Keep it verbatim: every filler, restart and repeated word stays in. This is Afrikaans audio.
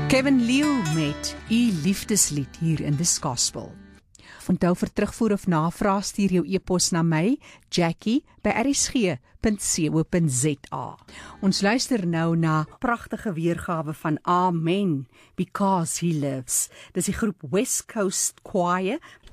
Kevin Liu met U liefdeslied hier in The Gospel. Onthou vir terugvoer of navraag stuur jou e-pos na my, Jackie, by r s g punt co punt z a. Ons luister nou na pragtige weergawe van Amen, Because He Lives. Dis die groep West Coast Choir.